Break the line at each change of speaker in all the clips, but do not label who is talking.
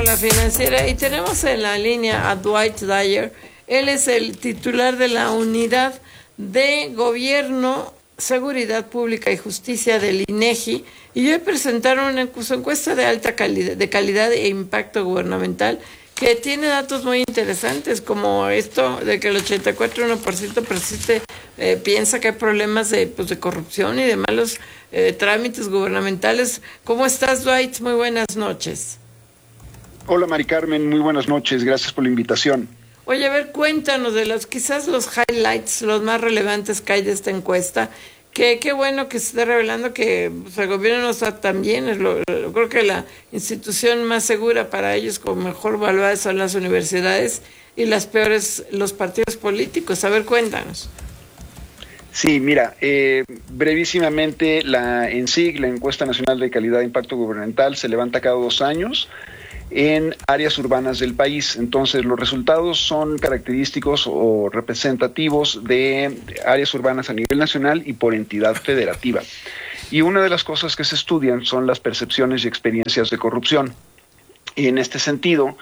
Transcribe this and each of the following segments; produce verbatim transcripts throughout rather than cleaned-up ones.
La Financiera, y tenemos en la línea a Dwight Dyer. Él es el titular de la Unidad de Gobierno, Seguridad Pública y Justicia del INEGI, y hoy presentaron una su encuesta de alta calidad, de calidad e impacto gubernamental, que tiene datos muy interesantes, como esto de que el ochenta y cuatro punto uno por ciento persiste, eh, piensa que hay problemas de, pues, de corrupción y de malos eh, trámites gubernamentales. ¿Cómo estás, Dwight? Muy buenas noches.
Hola, Mari Carmen, muy buenas noches, gracias por la invitación.
Oye, a ver, cuéntanos de los, quizás los highlights, los más relevantes que hay de esta encuesta. Que qué bueno que se esté revelando que pues, el gobierno no está tan bien. Es lo, lo, creo que la institución más segura para ellos, con mejor evaluadas, son las universidades, y las peores los partidos políticos. A ver, cuéntanos.
Sí, mira, eh, brevísimamente, la ENSIG, la Encuesta Nacional de Calidad e Impacto Gubernamental, se levanta cada dos años en áreas urbanas del país. Entonces, los resultados son característicos o representativos de áreas urbanas a nivel nacional y por entidad federativa. Y una de las cosas que se estudian son las percepciones y experiencias de corrupción. Y en este sentido,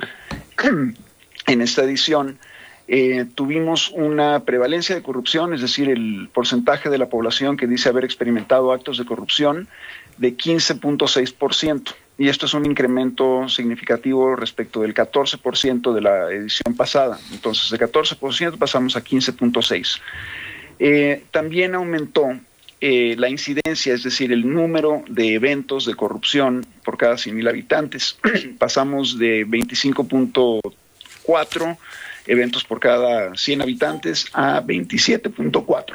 en esta edición, eh, tuvimos una prevalencia de corrupción, es decir, el porcentaje de la población que dice haber experimentado actos de corrupción, de quince punto seis por ciento. Y esto es un incremento significativo respecto del catorce por ciento de la edición pasada. Entonces, de catorce por ciento pasamos a quince punto seis por ciento. Eh, también aumentó eh, la incidencia, es decir, el número de eventos de corrupción por cada cien mil habitantes. Pasamos de veinticinco punto cuatro eventos por cada cien habitantes a veintisiete punto cuatro.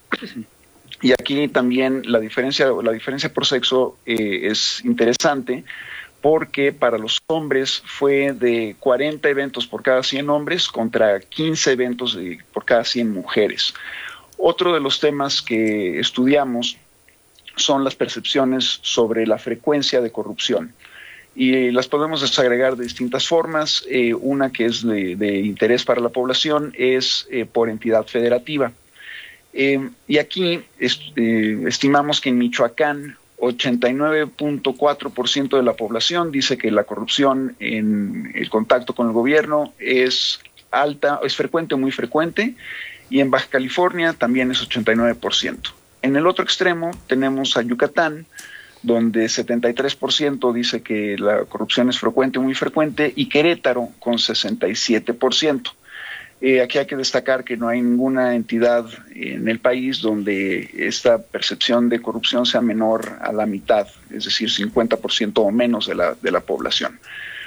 Y aquí también la diferencia, la diferencia por sexo eh, es interesante, porque para los hombres fue de cuarenta eventos por cada cien hombres contra quince eventos de, por cada cien mujeres. Otro de los temas que estudiamos son las percepciones sobre la frecuencia de corrupción. Y las podemos desagregar de distintas formas. Eh, una que es de, de interés para la población es eh, por entidad federativa. Eh, y aquí est eh, estimamos que en Michoacán ochenta y nueve punto cuatro por ciento de la población dice que la corrupción en el contacto con el gobierno es alta, es frecuente o muy frecuente, y en Baja California también es ochenta y nueve por ciento. En el otro extremo tenemos a Yucatán, donde setenta y tres por ciento dice que la corrupción es frecuente o muy frecuente, y Querétaro con sesenta y siete por ciento. Eh, aquí hay que destacar que no hay ninguna entidad en el país donde esta percepción de corrupción sea menor a la mitad, es decir, cincuenta por ciento o menos de la, de la población.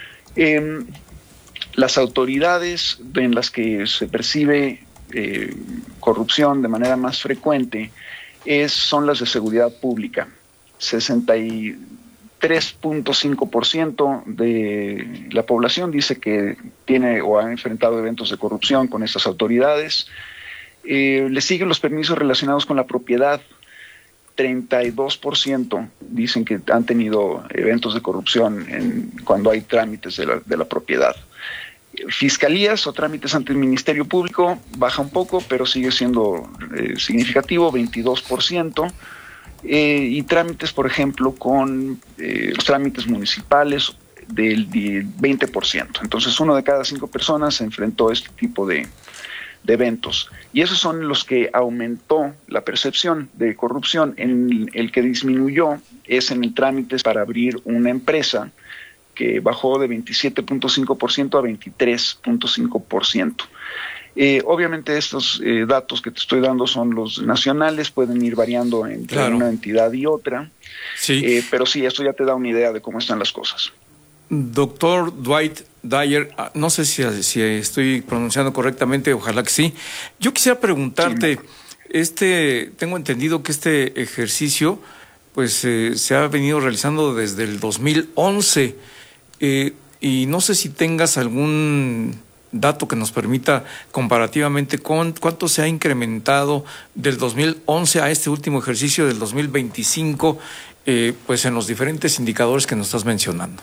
Eh, las autoridades en las que se percibe eh, corrupción de manera más frecuente es, son las de seguridad pública. sesenta y tres punto cinco por ciento de la población dice que tiene o ha enfrentado eventos de corrupción con estas autoridades. Eh, le siguen los permisos relacionados con la propiedad. treinta y dos por ciento dicen que han tenido eventos de corrupción en, cuando hay trámites de la, de la propiedad. Fiscalías o trámites ante el Ministerio Público baja un poco, pero sigue siendo eh, significativo, veintidós por ciento. Eh, y trámites, por ejemplo, con eh, los trámites municipales del, del veinte por ciento. Entonces, uno de cada cinco personas se enfrentó a este tipo de, de eventos. Y esos son los que aumentó la percepción de corrupción. En el que disminuyó es en el trámites para abrir una empresa, que bajó de veintisiete punto cinco por ciento a veintitrés punto cinco por ciento. Eh, obviamente estos eh, datos que te estoy dando son los nacionales, pueden ir variando entre claro. una entidad y otra, sí. Eh, pero sí, esto ya te da una idea de cómo están las cosas.
Doctor Dwight Dyer, no sé si, si estoy pronunciando correctamente, ojalá que sí. Yo quisiera preguntarte, sí. este, tengo entendido que este ejercicio pues eh, se ha venido realizando desde el dos mil once, eh, y no sé si tengas algún dato que nos permita comparativamente con cuánto se ha incrementado del dos mil once a este último ejercicio del dos mil veinticinco, eh, pues en los diferentes indicadores que nos estás mencionando.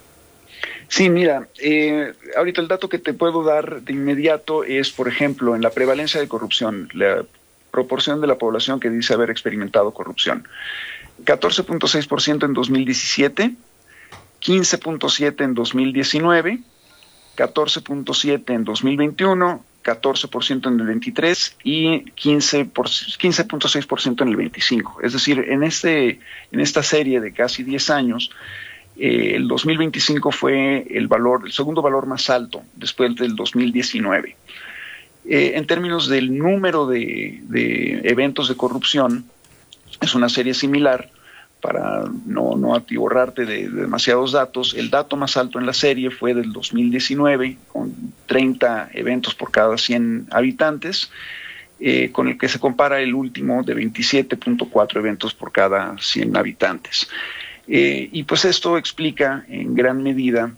Sí, mira, eh, ahorita el dato que te puedo dar de inmediato es, por ejemplo, en la prevalencia de corrupción, la proporción de la población que dice haber experimentado corrupción. catorce punto seis por ciento en dos mil diecisiete, quince punto siete en dos mil diecinueve, catorce punto siete en dos mil veintiuno, catorce por ciento en el veintitrés y quince punto seis por ciento en el veinticinco. Es decir, en, este, en esta serie de casi diez años, eh, el dos mil veinticinco fue el, valor, el segundo valor más alto después del dos mil diecinueve. Eh, en términos del número de, de eventos de corrupción, es una serie similar. Para no, no atiborrarte de, de demasiados datos, el dato más alto en la serie fue del dos mil diecinueve, con treinta eventos por cada cien habitantes, eh, con el que se compara el último de veintisiete punto cuatro eventos por cada cien habitantes. Eh, y pues esto explica en gran medida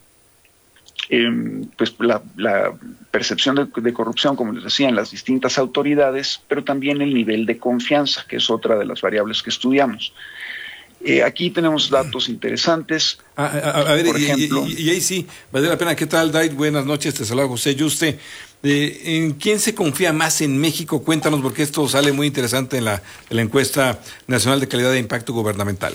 eh, pues la, la percepción de, de corrupción, como les decía, en las distintas autoridades, pero también el nivel de confianza, que es otra de las variables que estudiamos. Eh, aquí tenemos datos interesantes.
A, a, a ver,
por
y,
ejemplo,
y, y, y ahí sí, vale la pena. ¿Qué tal, Dwight? Buenas noches, te saluda José Yuste. Eh, ¿En quién se confía más en México? Cuéntanos, porque esto sale muy interesante en la, en la encuesta nacional de calidad de impacto gubernamental.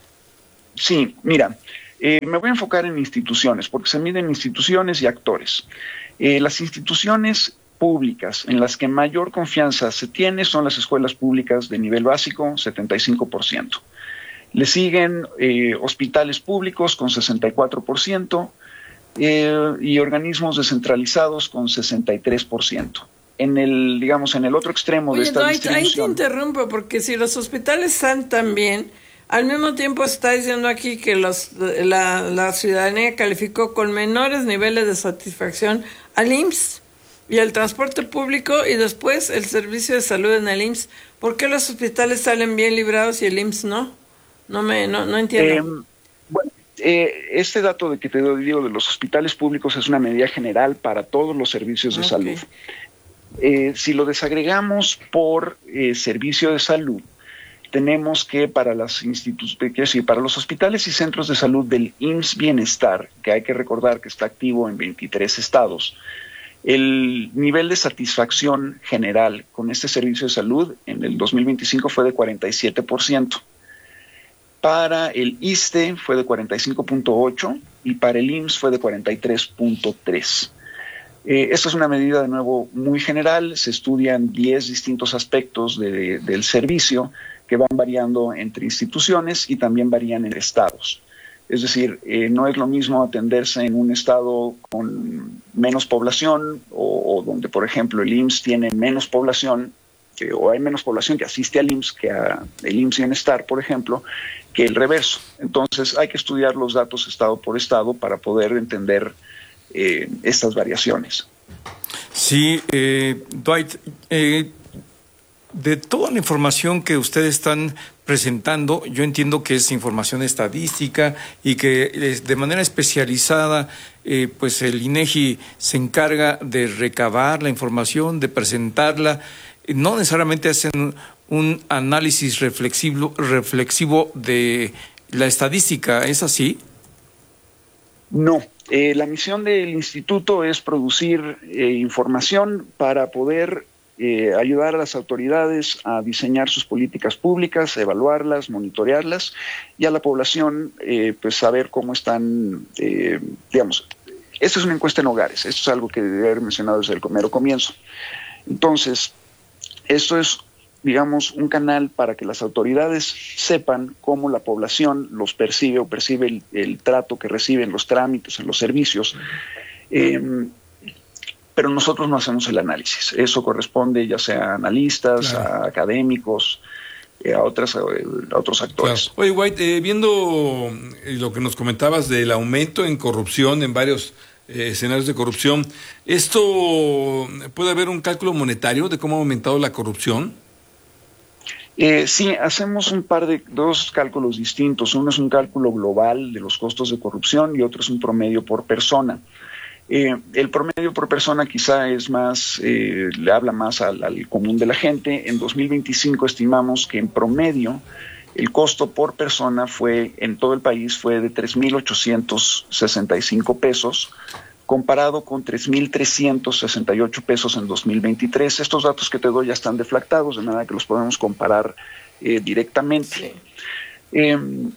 Sí, mira, eh, me voy a enfocar en instituciones, porque se miden instituciones y actores. Eh, las instituciones públicas en las que mayor confianza se tiene son las escuelas públicas de nivel básico, setenta y cinco por ciento. Le siguen eh, hospitales públicos con sesenta y cuatro por ciento eh, y organismos descentralizados con sesenta y tres por ciento. En el, digamos, en el otro extremo
Oye,
de esta
Dwight,
distribución...
ahí te interrumpo, porque si los hospitales están tan bien, al mismo tiempo se está diciendo aquí que los, la, la ciudadanía calificó con menores niveles de satisfacción al I M S S y al transporte público y después el servicio de salud en el I M S S. ¿Por qué los hospitales salen bien librados y el I M S S no? No me no, no entiendo.
Eh, bueno, eh, este dato de que te digo de los hospitales públicos es una medida general para todos los servicios de okay. salud. Eh, si lo desagregamos por eh, servicio de salud, tenemos que para las instituciones, quiero decir, para los hospitales y centros de salud del I M S S Bienestar, que hay que recordar que está activo en veintitrés estados, el nivel de satisfacción general con este servicio de salud en el dos mil veinticinco fue de cuarenta y siete por ciento. Para el ISSSTE fue de cuarenta y cinco punto ocho y para el I M S S fue de cuarenta y tres punto tres. Eh, esta es una medida, de nuevo, muy general. Se estudian diez distintos aspectos de, del servicio que van variando entre instituciones y también varían entre estados. Es decir, eh, no es lo mismo atenderse en un estado con menos población o, o donde, por ejemplo, el I M S S tiene menos población, que, o hay menos población que asiste al I M S S que al I M S S Bienestar, por ejemplo, que el reverso. Entonces hay que estudiar los datos estado por estado para poder entender eh, estas variaciones.
Sí, eh, Dwight, eh, de toda la información que ustedes están presentando, yo entiendo que es información estadística y que de manera especializada, eh, pues el INEGI se encarga de recabar la información, de presentarla. No necesariamente hacen un análisis reflexivo, reflexivo de la estadística, ¿es así?
No, eh, la misión del instituto es producir eh, información para poder eh, ayudar a las autoridades a diseñar sus políticas públicas, evaluarlas, monitorearlas y a la población eh, pues saber cómo están, eh, digamos, esta es una encuesta en hogares, esto es algo que debe haber mencionado desde el mero comienzo. Entonces, esto es, digamos, un canal para que las autoridades sepan cómo la población los percibe o percibe el, el trato que reciben, los trámites, en los servicios. Eh, pero nosotros no hacemos el análisis. Eso corresponde ya sea a analistas, claro, a académicos, eh, a, otras, a otros actores.
Claro. Oye, White, eh, viendo lo que nos comentabas del aumento en corrupción en varios Eh, escenarios de corrupción, ¿esto puede haber un cálculo monetario de cómo ha aumentado la corrupción?
Eh, sí, hacemos un par de dos cálculos distintos. Uno es un cálculo global de los costos de corrupción y otro es un promedio por persona. Eh, el promedio por persona quizá es más, eh, le habla más al, al común de la gente. En dos mil veinticinco estimamos que en promedio el costo por persona fue en todo el país fue de tres mil ochocientos sesenta y cinco pesos, comparado con tres mil trescientos sesenta y ocho pesos en dos mil veintitrés. Estos datos que te doy ya están deflactados, de manera que los podemos comparar eh, directamente. Sí. Eh,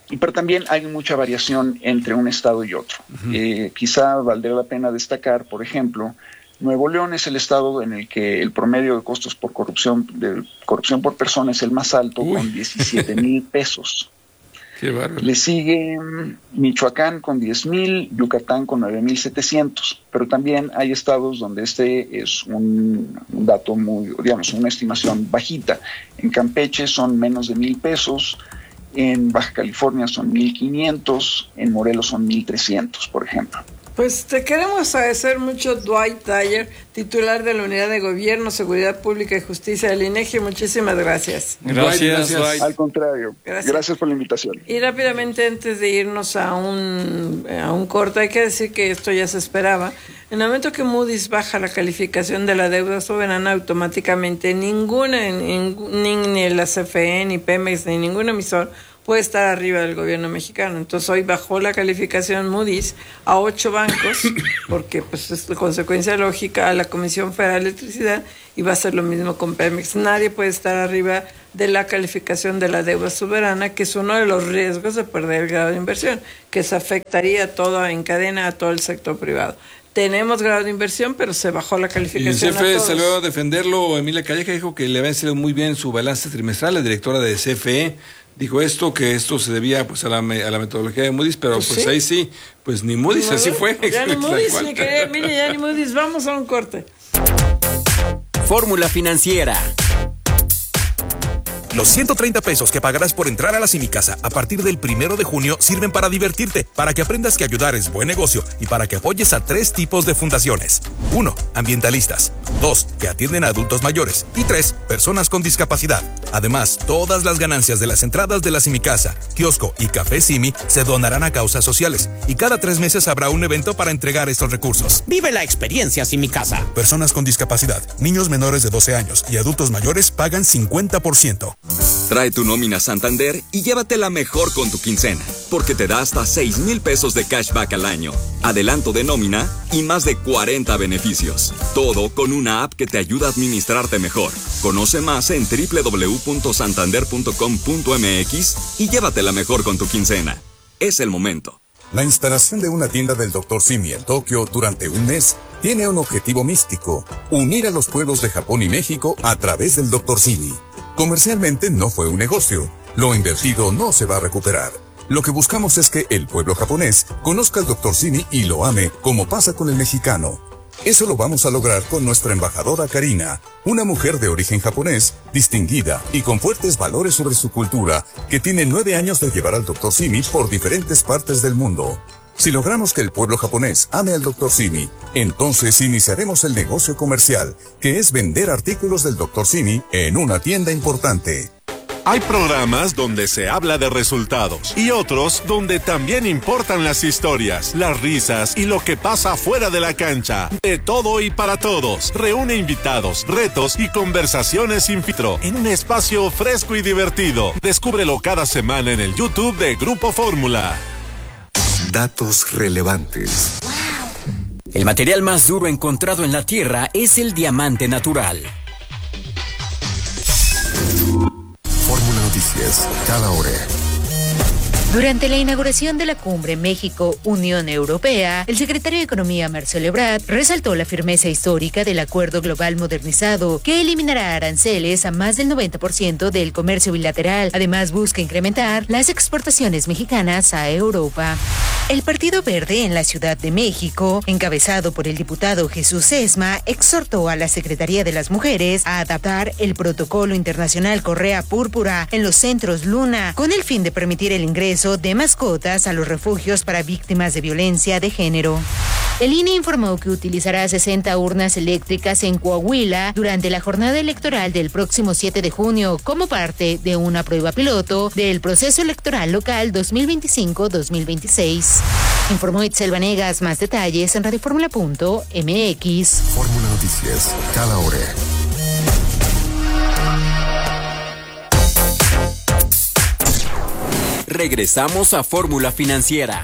y pero también hay mucha variación entre un estado y otro. Uh-huh. Eh, quizá valdría la pena destacar, por ejemplo, Nuevo León es el estado en el que el promedio de costos por corrupción, de corrupción por persona es el más alto, Uy. con diecisiete mil pesos.
Qué bárbaro.
Le sigue Michoacán con diez mil, Yucatán con nueve mil setecientos, pero también hay estados donde este es un, un dato muy, digamos, una estimación bajita. En Campeche son menos de mil pesos, en Baja California son mil quinientos, en Morelos son mil trescientos, por ejemplo.
Pues te queremos agradecer mucho, Dwight Dyer, titular de la Unidad de Gobierno, Seguridad Pública y Justicia del INEGI. Muchísimas gracias.
Gracias, Dwight.
Al contrario, gracias. gracias por la invitación.
Y rápidamente, antes de irnos a un, a un corte, hay que decir que esto ya se esperaba. En el momento que Moody's baja la calificación de la deuda soberana, automáticamente ninguna, ni, ni la C F E, ni Pemex, ni ningún emisor puede estar arriba del gobierno mexicano. Entonces hoy bajó la calificación Moody's a ocho bancos, porque pues es consecuencia lógica, a la Comisión Federal de Electricidad, y va a ser lo mismo con Pemex. Nadie puede estar arriba de la calificación de la deuda soberana, que es uno de los riesgos de perder el grado de inversión, que se afectaría todo en cadena a todo el sector privado. Tenemos grado de inversión, pero se bajó la calificación.
Y el C F E salió a defenderlo. Emilia Calleja dijo que le había salido muy bien su balance trimestral. La directora de C F E dijo esto, que esto se debía pues a la, a la metodología de Moody's, pero pues, pues sí. ahí sí, pues ni Moody's, así fue.
Ya ni Moody's, ni que, mire, ya ni Moody's. Vamos a un corte.
Fórmula Financiera.
Los ciento treinta pesos que pagarás por entrar a la Simicasa a partir del primero de junio sirven para divertirte, para que aprendas que ayudar es buen negocio y para que apoyes a tres tipos de fundaciones. Uno, ambientalistas. Dos, que atienden a adultos mayores. Y tres, personas con discapacidad. Además, todas las ganancias de las entradas de la Simicasa, kiosco y café Simi se donarán a causas sociales. Y cada tres meses habrá un evento para entregar estos recursos.
Vive la experiencia Simicasa.
Personas con discapacidad, niños menores de doce años y adultos mayores pagan cincuenta por ciento.
Trae tu nómina Santander y llévatela mejor con tu quincena, porque te da hasta seis mil pesos de cashback al año, adelanto de nómina y más de cuarenta beneficios. Todo con una app que te ayuda a administrarte mejor. Conoce más en doble u doble u doble u punto santander punto com punto m x y llévatela mejor con tu quincena. Es el momento.
La instalación de una tienda del doctor Simi en Tokio durante un mes tiene un objetivo místico: unir a los pueblos de Japón y México a través del doctor Simi. Comercialmente no fue un negocio. Lo invertido no se va a recuperar. Lo que buscamos es que el pueblo japonés conozca al doctor Simi y lo ame, como pasa con el mexicano. Eso lo vamos a lograr con nuestra embajadora Karina, una mujer de origen japonés, distinguida y con fuertes valores sobre su cultura, que tiene nueve años de llevar al doctor Simi por diferentes partes del mundo. Si logramos que el pueblo japonés ame al doctor Simi, entonces iniciaremos el negocio comercial, que es vender artículos del doctor Simi en una tienda importante.
Hay programas donde se habla de resultados y otros donde también importan las historias, las risas y lo que pasa fuera de la cancha. De todo y para todos. Reúne invitados, retos y conversaciones sin filtro en un espacio fresco y divertido. Descúbrelo cada semana en el YouTube de Grupo Fórmula.
Datos relevantes.
El material más duro encontrado en la Tierra es el diamante natural.
Fórmula Noticias, cada hora.
Durante la inauguración de la cumbre México-Unión Europea, el secretario de Economía, Marcelo Ebrard, resaltó la firmeza histórica del Acuerdo Global Modernizado, que eliminará aranceles a más del noventa por ciento del comercio bilateral. Además, busca incrementar las exportaciones mexicanas a Europa. El Partido Verde en la Ciudad de México, encabezado por el diputado Jesús Sesma, exhortó a la Secretaría de las Mujeres a adaptar el protocolo internacional Correa Púrpura en los centros Luna, con el fin de permitir el ingreso de mascotas a los refugios para víctimas de violencia de género. El I N E informó que utilizará sesenta urnas eléctricas en Coahuila durante la jornada electoral del próximo siete de junio como parte de una prueba piloto del proceso electoral local dos mil veinticinco dos mil veintiséis. Informó Itzel Vanegas. Más detalles en radio fórmula punto m x.
Fórmula Noticias, cada hora.
Regresamos a Fórmula Financiera.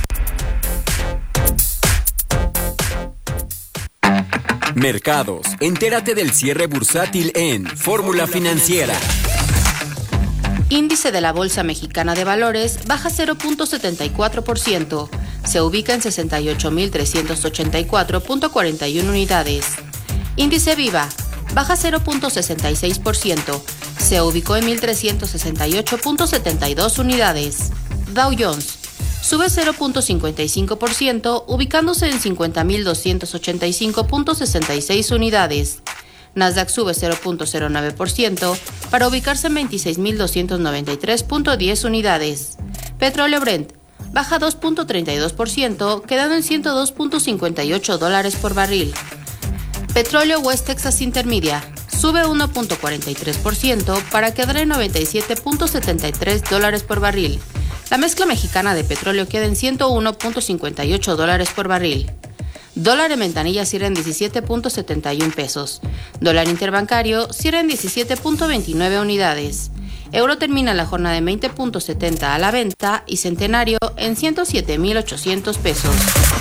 Mercados. Entérate del cierre bursátil en Fórmula Financiera.
Índice de la Bolsa Mexicana de Valores baja cero punto setenta y cuatro por ciento. Se ubica en sesenta y ocho mil trescientos ochenta y cuatro punto cuarenta y uno unidades. Índice Viva baja cero punto sesenta y seis por ciento. Se ubicó en mil trescientos sesenta y ocho punto setenta y dos unidades. Dow Jones sube cero punto cincuenta y cinco por ciento, ubicándose en cincuenta mil doscientos ochenta y cinco punto sesenta y seis unidades. Nasdaq sube cero punto cero nueve por ciento para ubicarse en veintiséis mil doscientos noventa y tres punto diez unidades. Petróleo Brent baja dos punto treinta y dos por ciento, quedando en ciento dos punto cincuenta y ocho dólares por barril. Petróleo West Texas Intermedia sube uno punto cuarenta y tres por ciento para quedar en noventa y siete punto setenta y tres dólares por barril. La mezcla mexicana de petróleo queda en ciento uno punto cincuenta y ocho dólares por barril. Dólar en ventanilla cierra en diecisiete punto setenta y uno pesos. Dólar interbancario cierra en diecisiete punto veintinueve unidades. Euro termina la jornada en veinte punto setenta a la venta y centenario en ciento siete mil ochocientos pesos.